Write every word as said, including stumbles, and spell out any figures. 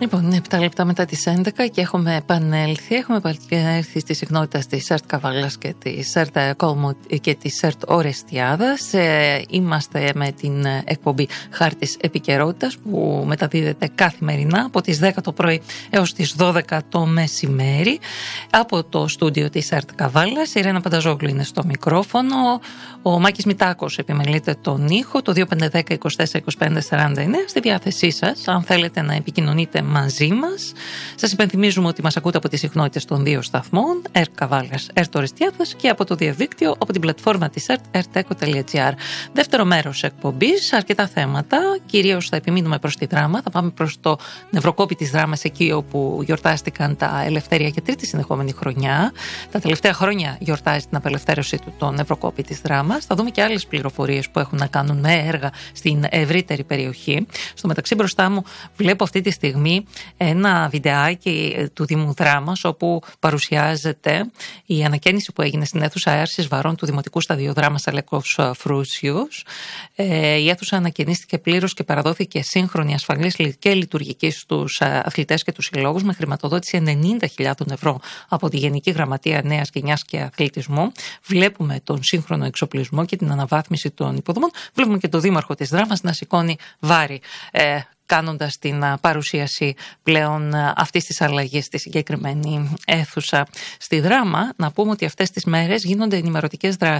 Λοιπόν, είναι επτά λεπτά μετά τις έντεκα και έχουμε επανέλθει. Έχουμε επανέλθει στη συχνότητα της ΣΕΡΤ Καβάλας και της ΣΕΡΤ Κόλμου και της ΣΕΡΤ Ορεστιάδας. Ε, είμαστε με την εκπομπή Χάρτης Επικαιρότητας που μεταδίδεται καθημερινά από τις δέκα το πρωί έως τις δώδεκα το μεσημέρι από το στούντιο της ΣΕΡΤ Καβάλας. Η Ρένα Πανταζόγλου είναι στο μικρόφωνο. Ο Μάκης Μητάκος επιμελείται τον ήχο. Το δύο πέντε δέκα είκοσι τέσσερα είκοσι πέντε σαράντα εννέα στη διάθεσή σας. Αν θέλετε να επικοινωνείτε μαζί μας. Σας υπενθυμίζουμε ότι μας ακούτε από τις συχνότητες των δύο σταθμών, ΕΡΤ Καβάλας, ΕΡΤ Ορεστιάδας, και από το διαδίκτυο από την πλατφόρμα της ΕΡΤ, ερτέκο τελεία τζι άρ. Δεύτερο μέρος εκπομπής, αρκετά θέματα. Κυρίως θα επιμείνουμε προς τη δράμα. Θα πάμε προς το νευροκόπη της δράμας, εκεί όπου γιορτάστηκαν τα Ελευθέρια για τρίτη συνεχόμενη χρονιά. Τα τελευταία χρόνια γιορτάζει την απελευθέρωση του το νευροκόπη της δράμας. Θα δούμε και άλλες πληροφορίες που έχουν να κάνουν με έργα στην ευρύτερη περιοχή. Στο μεταξύ, μπροστά μου βλέπω αυτή τη στιγμή ένα βιντεάκι του Δήμου Δράμας, όπου παρουσιάζεται η ανακαίνιση που έγινε στην αίθουσα άρσης βαρών του Δημοτικού Σταδιοδράμας Αλέκος Φρούσιος. Ε, η αίθουσα ανακαινίστηκε πλήρως και παραδόθηκε σύγχρονη, ασφαλής και λειτουργική στους αθλητές και τους συλλόγους, με χρηματοδότηση ενενήντα χιλιάδες ευρώ από τη Γενική Γραμματεία Νέας Γενιάς και Αθλητισμού. Βλέπουμε τον σύγχρονο εξοπλισμό και την αναβάθμιση των υποδομών. Βλέπουμε και τον Δήμαρχο της Δράμας να σηκώνει βάρη, ε, κάνοντας την παρουσίαση πλέον αυτής της αλλαγής στη συγκεκριμένη αίθουσα. Στη Δράμα, να πούμε ότι αυτές τις μέρες γίνονται ενημερωτικές δράσεις